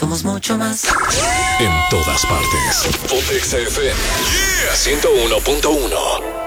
Somos mucho más. En todas partes. Ponte XFM. 101.1.